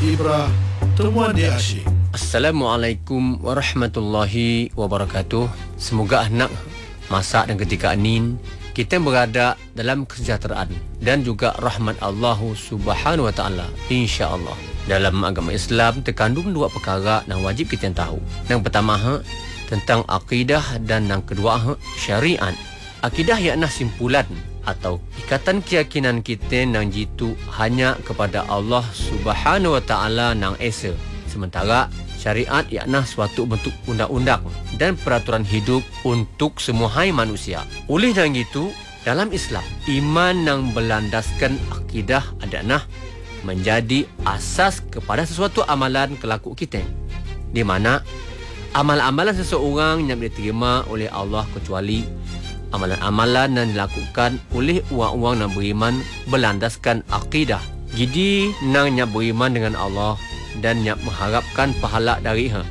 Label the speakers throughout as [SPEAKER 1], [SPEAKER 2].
[SPEAKER 1] Ibrah, temuan dia asyik.
[SPEAKER 2] Assalamualaikum warahmatullahi wabarakatuh. Semoga anak masa dan ketika ini kita berada dalam kesejahteraan dan juga rahmat Allah Subhanahu wa taala, insya-Allah. Dalam agama Islam terkandung dua perkara yang wajib kita tahu. Yang pertama tentang akidah dan yang kedua syariat. Akidah ialah simpulan atau ikatan keyakinan kita yang jitu hanya kepada Allah Subhanahu wa taala yang esa. Sementara syariat ialah suatu bentuk undang-undang dan peraturan hidup untuk semua manusia. Oleh yang itu, dalam Islam, iman yang berlandaskan akidah adalah menjadi asas kepada sesuatu amalan kelaku kita, di mana amal-amalan seseorang yang diterima oleh Allah kecuali amalan-amalan yang dilakukan oleh orang-orang yang beriman berlandaskan akidah. Jadi nang yang beriman dengan Allah dan yang mengharapkan pahala darinya.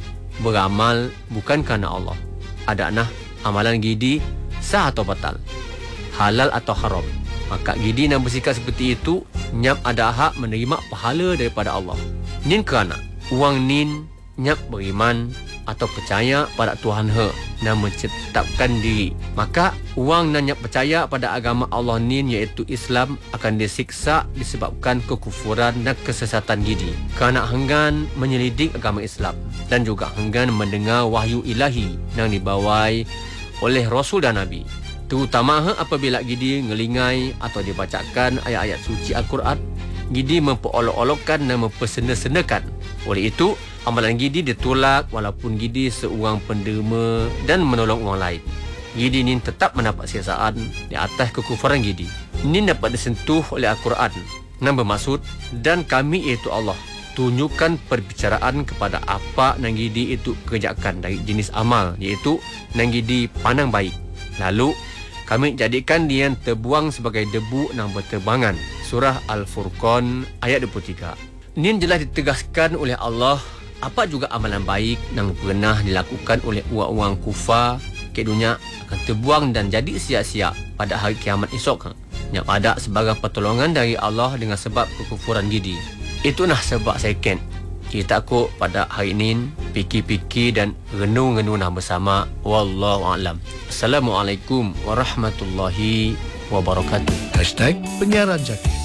[SPEAKER 2] Beramal bukan kerana Allah. Adakah amalan gidi sah atau batal, halal atau haram. Maka gidi yang bersikap seperti itu nyap ada hak menerima pahala daripada Allah. Nin kerana uang nin nyap beriman atau percaya pada Tuhan yang menciptakan diri. Maka orang yang percaya pada agama Allah ni iaitu Islam akan disiksa disebabkan kekufuran dan kesesatan gidi kerana enggan menyelidik agama Islam dan juga enggan mendengar wahyu ilahi yang dibawai oleh Rasul dan Nabi. Terutama apabila gidi ngelingai atau dibacakan ayat-ayat suci Al-Quran, gidi memperolok-olokkan dan mempersenakan. Oleh itu, amalan gidi ditolak walaupun gidi seorang penderma dan menolong orang lain. Gidi ni tetap mendapat siksaan di atas kekufuran gidi. Ini dapat disentuh oleh Al-Quran yang bermaksud, dan kami iaitu Allah tunjukkan perbicaraan kepada apa yang gidi itu kerjakan dari jenis amal, iaitu yang gidi pandang baik. Lalu kami jadikan dia terbuang sebagai debu yang berterbangan. Surah Al-Furqan ayat 23. Ini jelas ditegaskan oleh Allah apa juga amalan baik yang pernah dilakukan oleh orang-orang kufar ke dunia akan terbuang dan jadi sia-sia pada hari kiamat esok. Yang ada sebagai pertolongan dari Allah dengan sebab kekufuran gidi. Itulah sebab second kita takut pada hari ini fikir-fikir dan renung-renung bersama. Wallahu a'lam. Assalamualaikum warahmatullahi wabarakatuh.
[SPEAKER 1] #penyiaran Jakir.